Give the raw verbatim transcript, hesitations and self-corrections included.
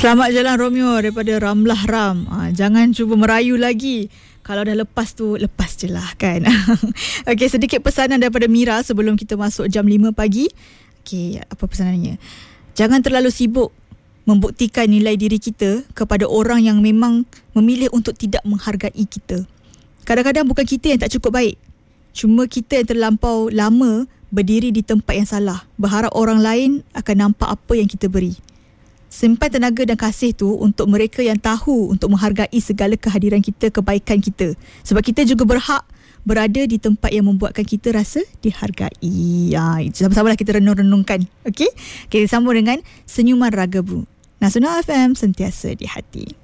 Selamat jalan Romeo daripada Ramlah Ram. Ha, jangan cuba merayu lagi. Kalau dah lepas tu, lepas je lah kan. Okey, sedikit pesanan daripada Mira sebelum kita masuk jam lima pagi. Okey, apa pesanannya? Jangan terlalu sibuk membuktikan nilai diri kita kepada orang yang memang memilih untuk tidak menghargai kita. Kadang-kadang bukan kita yang tak cukup baik. Cuma kita yang terlampau lama berdiri di tempat yang salah, berharap orang lain akan nampak apa yang kita beri. Simpan tenaga dan kasih tu untuk mereka yang tahu untuk menghargai segala kehadiran kita, kebaikan kita. Sebab kita juga berhak berada di tempat yang membuatkan kita rasa dihargai. Ya, sama-samalah kita renung-renungkan. Okey? Okey, sambung dengan Senyuman Ragabu. Nasional F M, sentiasa di hati.